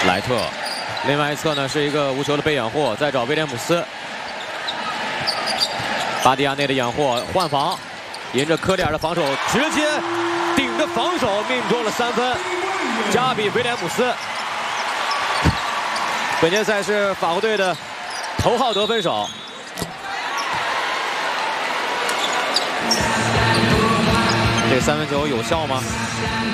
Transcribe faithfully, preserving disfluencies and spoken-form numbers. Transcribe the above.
莱特，另外一侧呢是一个无球的被掩护，再找威廉姆斯。巴蒂亚内的掩护换防，迎着科里尔的防守，直接顶着防守命中了三分。加比威廉姆斯，本届赛是法国队的头号得分手。这三分球有效吗？